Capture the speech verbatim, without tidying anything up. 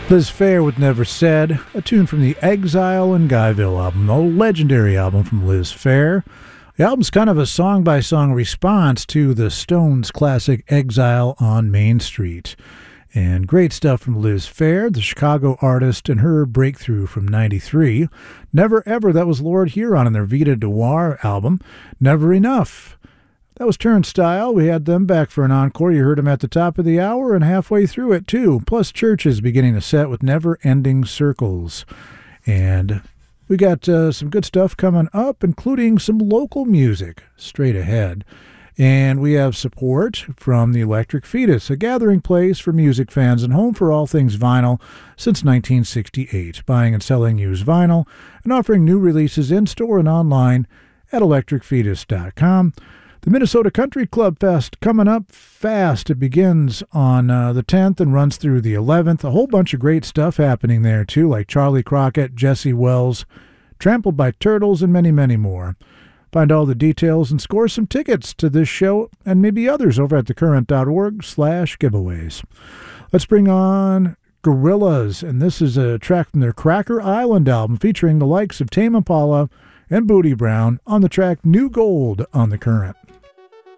Liz Phair with Never Said, a tune from the Exile in Guyville album, a legendary album from Liz Phair. The album's kind of a song-by-song response to the Stones' classic Exile on Main Street. And great stuff from Liz Phair, the Chicago artist, and her breakthrough from ninety-three. Never Ever, that was Lord Huron in their Vita Noir album. Never Enough. That was Turnstile. We had them back for an encore. You heard them at the top of the hour and halfway through it, too. Plus Churches beginning the set with Never Ending Circles. And we got uh, some good stuff coming up, including some local music straight ahead. And we have support from the Electric Fetus, a gathering place for music fans and home for all things vinyl since nineteen sixty-eight, buying and selling used vinyl and offering new releases in-store and online at electric fetus dot com. The Minnesota Country Club Fest coming up fast. It begins on uh, the tenth and runs through the eleventh. A whole bunch of great stuff happening there, too, like Charlie Crockett, Jesse Wells, Trampled by Turtles, and many, many more. Find all the details and score some tickets to this show and maybe others over at thecurrent.org slash giveaways. Let's bring on Gorillaz, and this is a track from their Cracker Island album featuring the likes of Tame Impala and Booty Brown on the track New Gold on The Current.